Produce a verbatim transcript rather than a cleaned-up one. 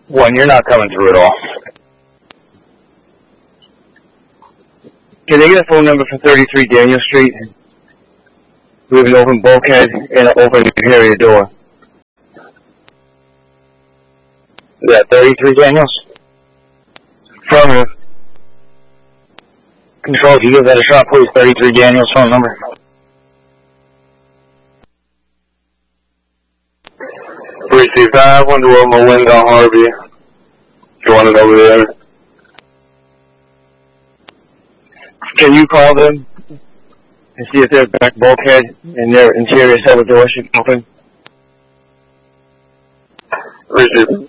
One, you're not coming through at all. Can they get a phone number for thirty-three Daniel Street? We have an open bulkhead and an open area door. Is that thirty-three Daniels? Affirmative. Control, if you give that a shot, please. thirty-three Daniels phone number. Receive five, one to Melinda Harvey. Joining over there. Can you call them and see if their back bulkhead and their interior cellar door should open? Receive.